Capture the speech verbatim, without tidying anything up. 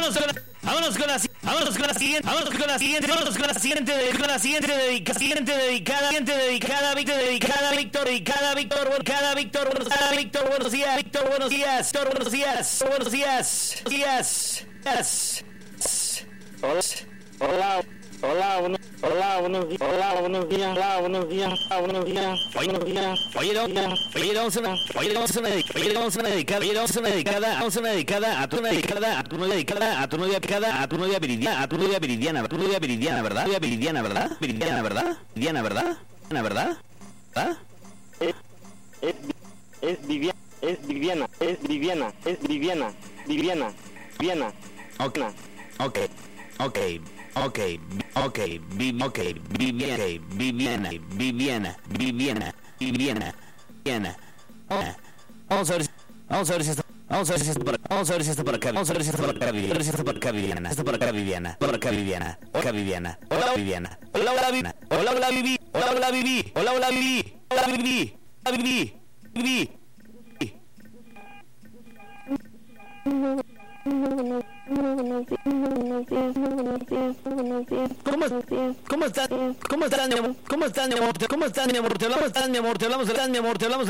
Vámonos con la, vámonos con la, vámonos con la siguiente, vámonos con la siguiente, vámonos con la siguiente, con la siguiente dedicada, siguiente dedicada, siguiente dedicada, Víctor, dedicada, Víctor, dedicada, Víctor, bueno, cada Víctor, buenos días, Víctor, buenos días, Víctor, buenos días, Víctor, buenos días, buenos días, días, días. Hola, hola, hola, buenos, hola, buenos días, hola, buenos días, hola, buenos días, hola, buenos días, buenos días. Oye, oye, vamos a una, oye, vamos a una, oye, vamos a una dedicada, oye, vamos a una dedicada, vamos a una dedicada a tu novia dedicada, a tu novia dedicada, a tu novia dedicada, a tu novia viridiana, a tu novia viridiana, a tu novia viridiana, ¿verdad? Novia viridiana, ¿verdad? Viridiana, ¿verdad? Viridiana, ¿verdad? Viridiana, ¿verdad? ¿Ah? Es, es, es Viviana, es Viviana, es Viviana, es Viviana, Viviana, Viviana. Okay, okay, okay. Ok, ok, vi, ok, Viviana, Viviana, Viviana, Viviana, Viviana, Viviana. Vamos a ver, vamos a ver si esto, vamos a ver si esto para, vamos a ver si esto para acá, vamos a ver si esto para acá, Viviana, si esto para acá, Viviana, esto para acá, Viviana, para acá, Viviana, hola, Viviana, hola, Viviana, hola, hola, Vivi, hola, hola, Vivi, hola, hola, Vivi, hola, hola, Vivi, hola, Vivi, hola, Vivi, Vivi. ¿Cómo, ¿Cómo estás? ¿Cómo estás, mi amor? ¿Cómo estás, mi amor? ¿Cómo estás, mi amor? Te hablamos, estás, mi amor? Te hablamos, estás, mi amor? Te hablamos.